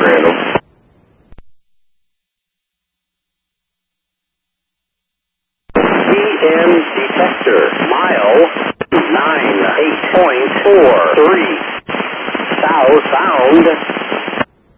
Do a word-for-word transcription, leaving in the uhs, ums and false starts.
Randall. P M detector, mile nine eight point four three. Southbound